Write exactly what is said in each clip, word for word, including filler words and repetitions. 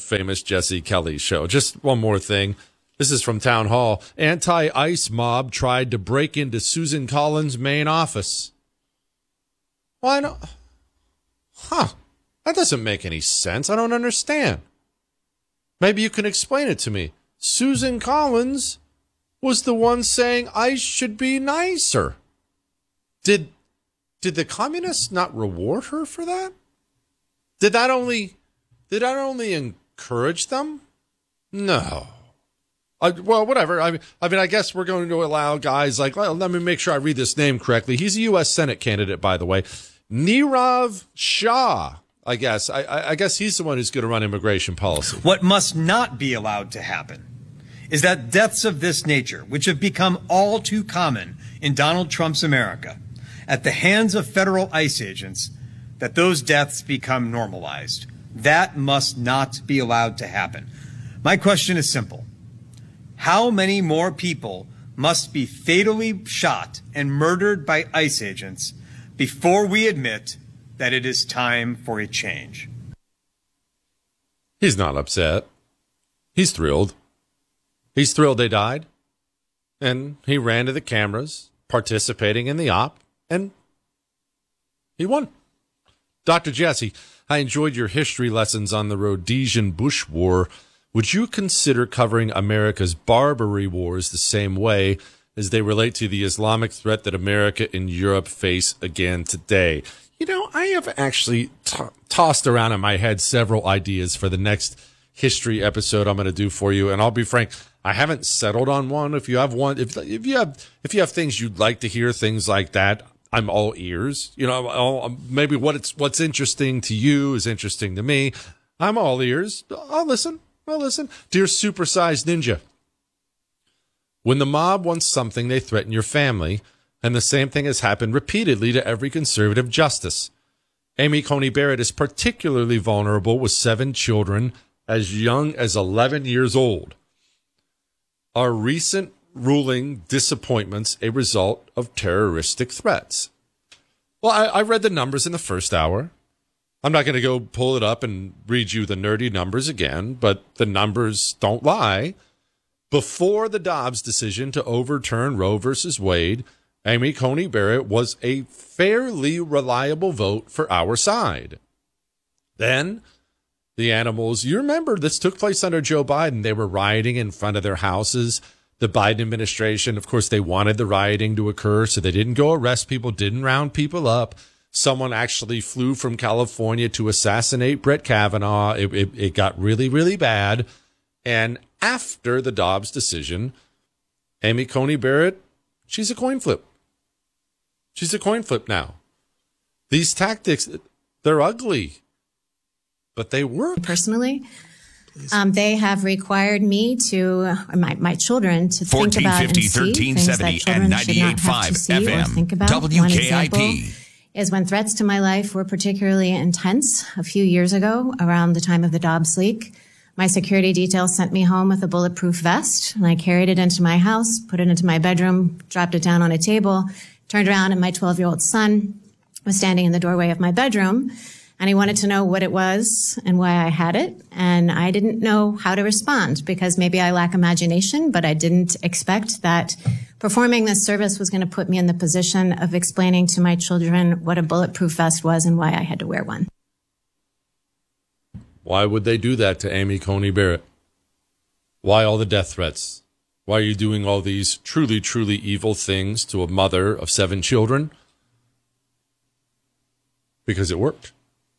famous Jesse Kelly show. Just one more thing. This is from Town Hall. Anti-ICE mob tried to break into Susan Collins' main office. Why not? Huh. That doesn't make any sense. I don't understand. Maybe you can explain it to me. Susan Collins was the one saying ICE should be nicer. Did did the communists not reward her for that? Did that only did that only encourage them? No. Uh, well, whatever. I mean, I mean, I guess we're going to allow guys like, well, let me make sure I read this name correctly. He's a U S Senate candidate, by the way. Nirav Shah. I guess. I, I guess he's the one who's going to run immigration policy. What must not be allowed to happen is that deaths of this nature, which have become all too common in Donald Trump's America, at the hands of federal ICE agents, that those deaths become normalized. That must not be allowed to happen. My question is simple. How many more people must be fatally shot and murdered by ICE agents before we admit that it is time for a change? He's not upset. He's thrilled. He's thrilled they died. And he ran to the cameras, participating in the op, and he won. Doctor Jesse, I enjoyed your history lessons on the Rhodesian Bush War. Would you consider covering America's Barbary Wars the same way as they relate to the Islamic threat that America and Europe face again today? You know, I have actually t- tossed around in my head several ideas for the next history episode I'm going to do for you. And I'll be frank, I haven't settled on one. If you have one, if if you have if you have things you'd like to hear, things like that, I'm all ears. You know, I'll, maybe what it's what's interesting to you is interesting to me. I'm all ears. I'll listen. I'll listen. Dear Supersized Ninja, when the mob wants something, they threaten your family. And the same thing has happened repeatedly to every conservative justice. Amy Coney Barrett is particularly vulnerable with seven children as young as eleven years old. Are recent ruling disappointments a result of terroristic threats? Well, I, I read the numbers in the first hour. I'm not going to go pull it up and read you the nerdy numbers again, but the numbers don't lie. Before the Dobbs decision to overturn Roe versus Wade, Amy Coney Barrett was a fairly reliable vote for our side. Then the animals, you remember this took place under Joe Biden. They were rioting in front of their houses. The Biden administration, of course, they wanted the rioting to occur, so they didn't go arrest people, didn't round people up. Someone actually flew from California to assassinate Brett Kavanaugh. It, it, it got really, really bad. And after the Dobbs decision, Amy Coney Barrett, she's a coin flip. She's a coin flip now. These tactics, they're ugly, but they work. Personally, um, they have required me to, or my, my children, to think about and see things that children should not have to see or think about. One example is when threats to my life were particularly intense a few years ago around the time of the Dobbs leak. My security detail sent me home with a bulletproof vest, and I carried it into my house, put it into my bedroom, dropped it down on a table, turned around, and my twelve-year-old son was standing in the doorway of my bedroom, and he wanted to know what it was and why I had it, and I didn't know how to respond because maybe I lack imagination, but I didn't expect that performing this service was going to put me in the position of explaining to my children what a bulletproof vest was and why I had to wear one. Why would they do that to Amy Coney Barrett? Why all the death threats? Why are you doing all these truly, truly evil things to a mother of seven children? Because it worked.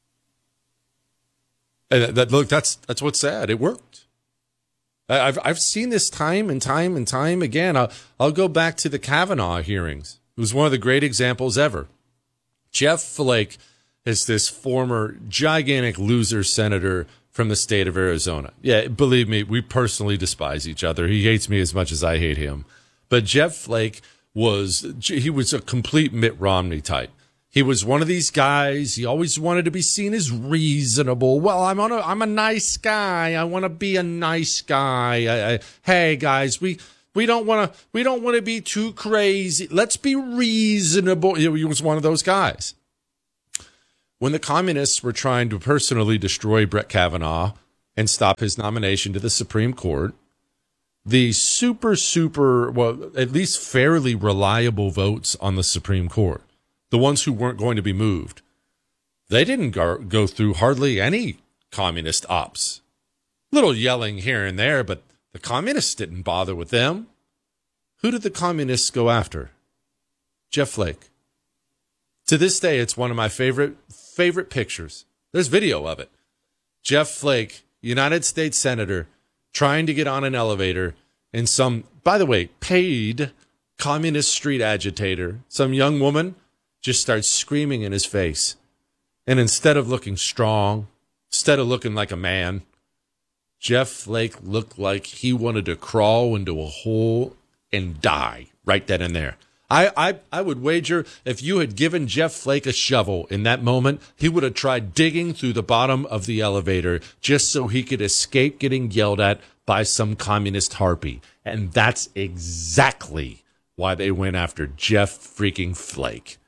And that, look, that's that's what's sad. It worked. I've I've seen this time and time and time again. I'll, I'll go back to the Kavanaugh hearings. It was one of the great examples ever. Jeff Flake is this former gigantic loser senator from the state of Arizona. Yeah, believe me, we personally despise each other. He hates me as much as I hate him. But Jeff Flake was, he was a complete Mitt Romney type. He was one of these guys. He always wanted to be seen as reasonable. Well, I'm on a, I'm a nice guy. I want to be a nice guy. I, I, hey guys, we, we don't want to, we don't want to be too crazy. Let's be reasonable. He was one of those guys. When the communists were trying to personally destroy Brett Kavanaugh and stop his nomination to the Supreme Court, the super, super, well, at least fairly reliable votes on the Supreme Court, the ones who weren't going to be moved, they didn't go, go through hardly any communist ops. Little yelling here and there, but the communists didn't bother with them. Who did the communists go after? Jeff Flake. To this day, it's one of my favorite favorite pictures. There's video of it. Jeff Flake, United States Senator, trying to get on an elevator, and some, by the way, paid communist street agitator, some young woman, just starts screaming in his face. And instead of looking strong, instead of looking like a man, Jeff Flake looked like he wanted to crawl into a hole and die right then and there. I, I, I would wager if you had given Jeff Flake a shovel in that moment, he would have tried digging through the bottom of the elevator just so he could escape getting yelled at by some communist harpy. And that's exactly why they went after Jeff freaking Flake.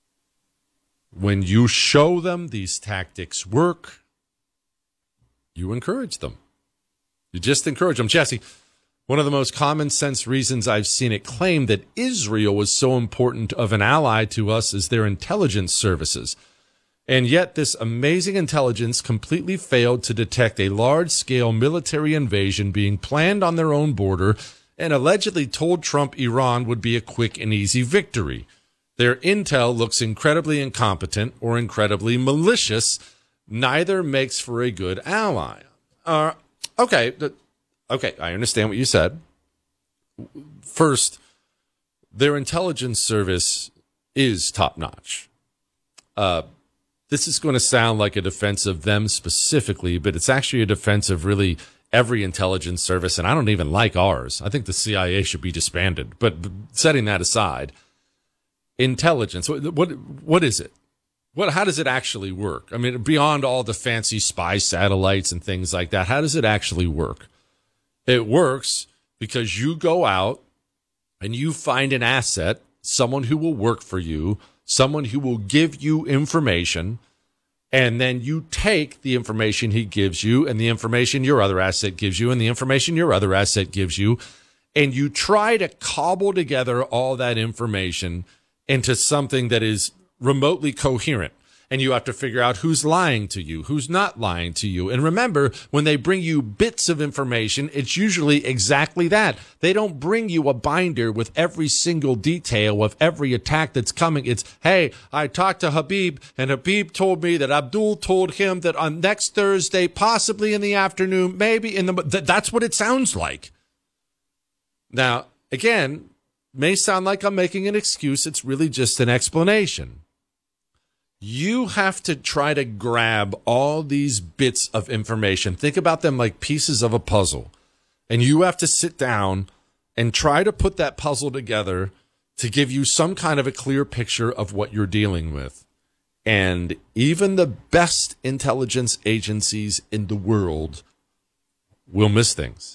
When you show them these tactics work, you encourage them. You just encourage them. Jesse, one of the most common sense reasons I've seen it claimed that Israel was so important of an ally to us is their intelligence services. And yet this amazing intelligence completely failed to detect a large-scale military invasion being planned on their own border and allegedly told Trump Iran would be a quick and easy victory. Their intel looks incredibly incompetent or incredibly malicious. Neither makes for a good ally. Uh, okay, okay, I understand what you said. First, their intelligence service is top-notch. Uh, this is going to sound like a defense of them specifically, but it's actually a defense of really every intelligence service, and I don't even like ours. I think the C I A should be disbanded. But setting that aside, intelligence, what what, what is it? What, how does it actually work? I mean, beyond all the fancy spy satellites and things like that, how does it actually work? It works because you go out and you find an asset, someone who will work for you, someone who will give you information, and then you take the information he gives you and the information your other asset gives you and the information your other asset gives you, and you try to cobble together all that information into something that is remotely coherent. And you have to figure out who's lying to you, who's not lying to you. And remember, when they bring you bits of information, it's usually exactly that. They don't bring you a binder with every single detail of every attack that's coming. It's, hey, I talked to Habib, and Habib told me that Abdul told him that on next Thursday, possibly in the afternoon, maybe in the... Th- that's what it sounds like. Now, again, may sound like I'm making an excuse. It's really just an explanation. You have to try to grab all these bits of information. Think about them like pieces of a puzzle. And you have to sit down and try to put that puzzle together to give you some kind of a clear picture of what you're dealing with. And even the best intelligence agencies in the world will miss things.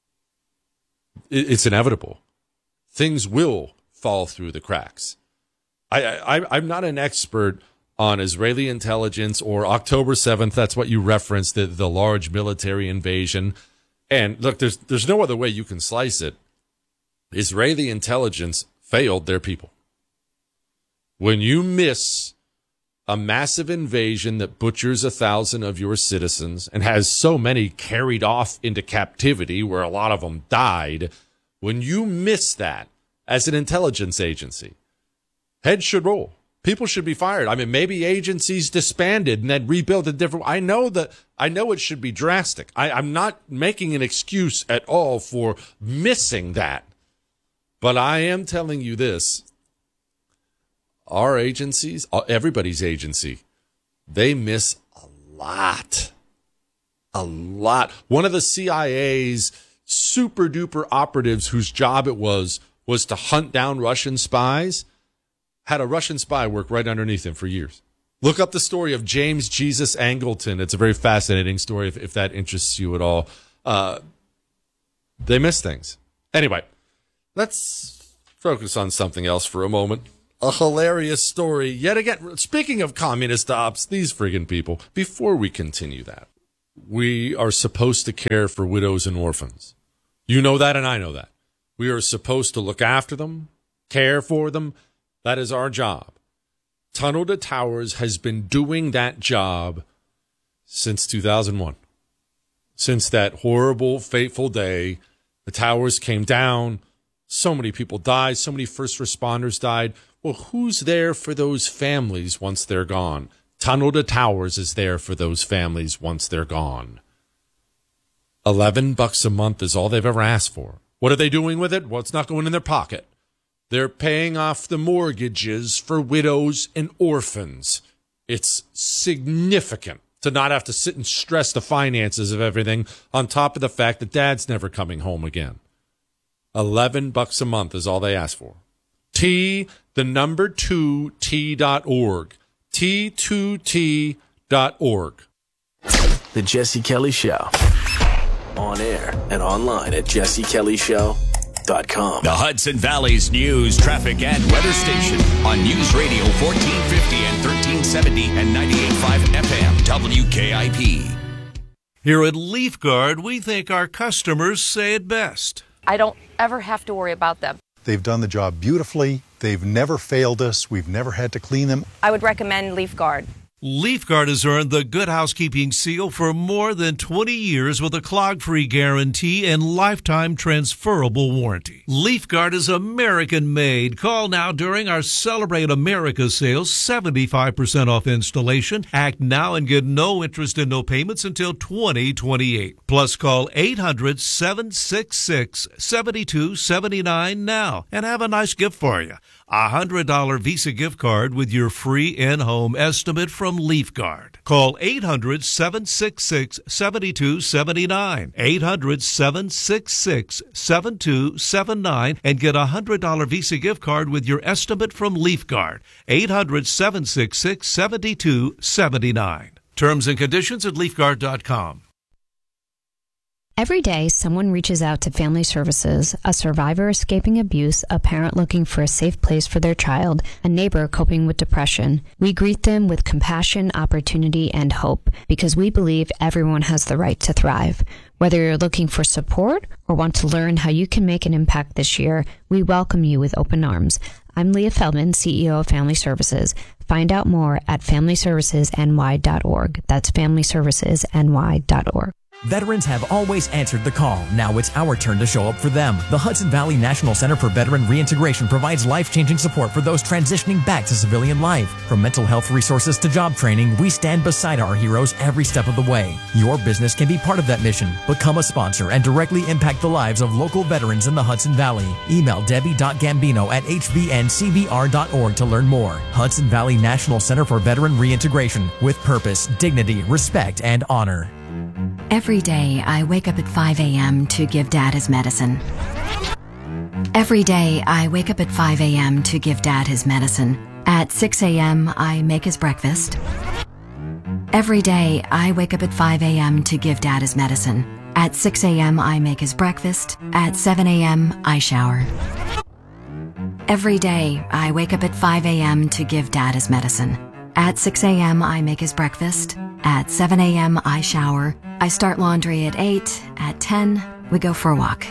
It's inevitable. Things will fall through the cracks. I, I, I'm not an expert on Israeli intelligence or October seventh. That's what you referenced, the, the large military invasion. And look, there's there's no other way you can slice it. Israeli intelligence failed their people. When you miss a massive invasion that butchers a thousand of your citizens and has so many carried off into captivity where a lot of them died, when you miss that as an intelligence agency, heads should roll. People should be fired. I mean, maybe agencies disbanded and then rebuilt a different. I know that. I know it should be drastic. I, I'm not making an excuse at all for missing that, but I am telling you this: our agencies, everybody's agency, they miss a lot, a lot. One of the C I A's super duper operatives, whose job it was was to hunt down Russian spies, had a Russian spy work right underneath him for years. Look up the story of James Jesus Angleton. It's a very fascinating story if, if that interests you at all. Uh, they miss things. Anyway, let's focus on something else for a moment. A hilarious story. Yet again, speaking of communist ops, these friggin' people, before we continue that, we are supposed to care for widows and orphans. You know that, and I know that. We are supposed to look after them, care for them. That is our job. Tunnel to Towers has been doing that job since two thousand one. Since that horrible, fateful day, the towers came down. So many people died. So many first responders died. Well, who's there for those families once they're gone? Tunnel to Towers is there for those families once they're gone. Eleven bucks a month is all they've ever asked for. What are they doing with it? Well, it's not going in their pocket. They're paying off the mortgages for widows and orphans. It's significant to not have to sit and stress the finances of everything on top of the fact that dad's never coming home again. Eleven bucks a month is all they ask for. T, the number two, T dot org. T two T dot org. The Jesse Kelly Show. On air and online at jesse kelly show dot com. The Hudson Valley's news, traffic, and weather station on News Radio fourteen fifty and thirteen seventy and ninety-eight point five F M W K I P. Here at LeafGuard, we think our customers say it best. I don't ever have to worry about them. They've done the job beautifully. They've never failed us. We've never had to clean them. I would recommend LeafGuard. LeafGuard has earned the Good Housekeeping seal for more than twenty years with a clog-free guarantee and lifetime transferable warranty. LeafGuard is American-made. Call now during our Celebrate America sales, seventy-five percent off installation. Act now and get no interest and no payments until twenty twenty-eight. Plus, call eight hundred, seven six six, seven two seven nine now and have a nice gift for you. A one hundred dollars Visa gift card with your free in-home estimate from LeafGuard. Call eight hundred, seven six six, seven two seven nine. eight hundred, seven six six, seven two seven nine and get a one hundred dollars Visa gift card with your estimate from LeafGuard. eight hundred, seven six six, seven two seven nine. Terms and conditions at leaf guard dot com. Every day, someone reaches out to Family Services, a survivor escaping abuse, a parent looking for a safe place for their child, a neighbor coping with depression. We greet them with compassion, opportunity, and hope, because we believe everyone has the right to thrive. Whether you're looking for support or want to learn how you can make an impact this year, we welcome you with open arms. I'm Leah Feldman, C E O of Family Services. Find out more at family services n y dot org. That's family services n y dot org. Veterans have always answered the call. Now it's our turn to show up for them. The Hudson Valley National Center for Veteran Reintegration provides life-changing support for those transitioning back to civilian life. From mental health resources to job training, we stand beside our heroes every step of the way. Your business can be part of that mission. Become a sponsor and directly impact the lives of local veterans in the Hudson Valley. Email debbie dot gambino at h v n c v r dot org to learn more. Hudson Valley National Center for Veteran Reintegration. With purpose, dignity, respect, and honor. Every day, I wake up at five a.m. to give Dad his medicine. Every day, I wake up at five a.m. to give Dad his medicine. At six a.m., I make his breakfast. Every day, I wake up at five a.m. to give Dad his medicine. At six a.m., I make his breakfast. At seven a.m., I shower. Every day, I wake up at five a.m. to give Dad his medicine. At six a.m., I make his breakfast. At seven a.m., I shower. I start laundry at eight. At ten, we go for a walk.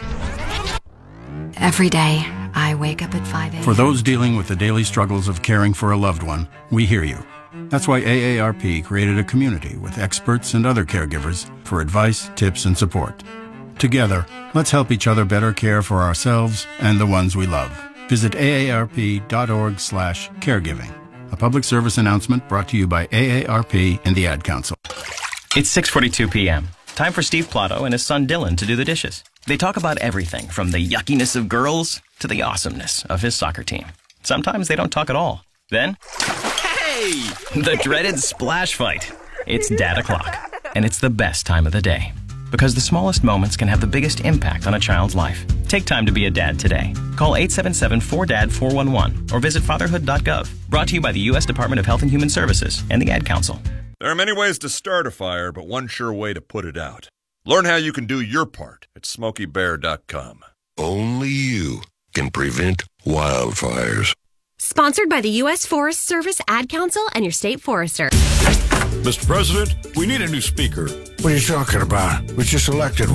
Every day, I wake up at five a.m. For those dealing with the daily struggles of caring for a loved one, we hear you. That's why A A R P created a community with experts and other caregivers for advice, tips, and support. Together, let's help each other better care for ourselves and the ones we love. Visit A A R P dot org slash caregiving. A public service announcement brought to you by A A R P and the Ad Council. It's six forty-two p.m. Time for Steve Plato and his son Dylan to do the dishes. They talk about everything from the yuckiness of girls to the awesomeness of his soccer team. Sometimes they don't talk at all. Then, hey! The dreaded splash fight. It's Dad o'clock, and it's the best time of the day. Because the smallest moments can have the biggest impact on a child's life. Take time to be a dad today. Call eight seven seven, four D A D, four one one or visit fatherhood dot gov. Brought to you by the U S Department of Health and Human Services and the Ad Council. There are many ways to start a fire, but one sure way to put it out. Learn how you can do your part at smokey bear dot com. Only you can prevent wildfires. Sponsored by the U S Forest Service, Ad Council, and your state forester. Mister President, we need a new speaker. What are you talking about? We just elected one.